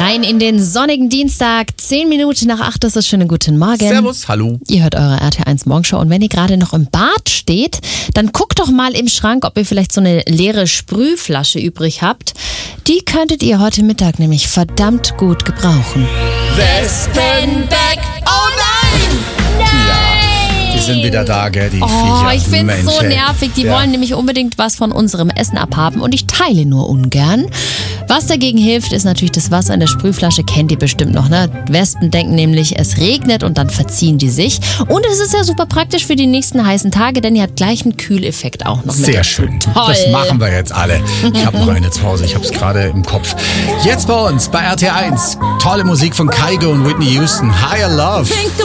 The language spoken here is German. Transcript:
Rein in den sonnigen Dienstag, 10 Minuten nach 8, das ist schönen guten Morgen. Servus, hallo. Ihr hört eure RT1 Morgenshow und wenn ihr gerade noch im Bad steht, dann guckt doch mal im Schrank, ob ihr vielleicht so eine leere Sprühflasche übrig habt. Die könntet ihr heute Mittag nämlich verdammt gut gebrauchen. Wespenbeck, oh nein! Die sind wieder da, gell, die Oh, Viecher. ich find's Mensch, so ey. nervig. Die wollen nämlich unbedingt was von unserem Essen abhaben und ich teile nur ungern. Was dagegen hilft, ist natürlich das Wasser in der Sprühflasche. Kennt ihr bestimmt noch, ne? Wespen denken nämlich, es regnet und dann verziehen die sich. Und es ist ja super praktisch für die nächsten heißen Tage, denn ihr habt gleich einen Kühleffekt auch noch mit. Sehr schön. Toll. Das machen wir jetzt alle. Ich habe noch eine zu Hause, ich habe es gerade im Kopf. Jetzt bei uns, bei RT1, tolle Musik von Kygo und Whitney Houston. Higher Love.